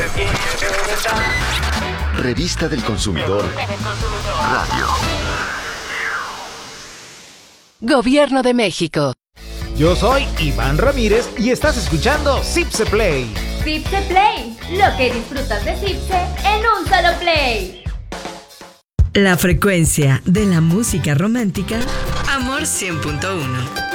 Revista del Consumidor Radio. Gobierno de México. Yo soy Iván Ramírez y estás escuchando Zipse Play. Zipse Play, lo que disfrutas de Zipse en un solo play. La frecuencia de la música romántica, Amor 100.1.